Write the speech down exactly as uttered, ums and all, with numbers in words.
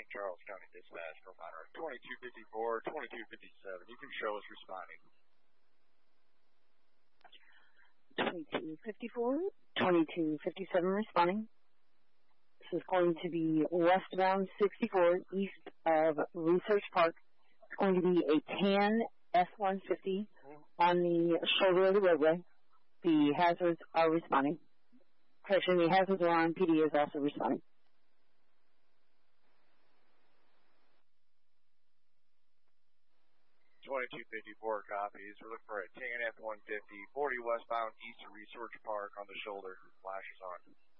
Saint Charles County Dispatch, Commander twenty-two fifty-four, twenty-two fifty-seven. You can show us responding. twenty-two fifty-four, twenty-two fifty-seven responding. This is going to be westbound sixty-four east of Research Park. It's going to be a tan F one fifty on the shoulder of the roadway. The hazards are responding. Correction, the hazards are on. P D is also responding. twenty-two fifty-four copies. We're looking for a tan F one fifty, forty westbound east of Research Park on the shoulder. Flash is on.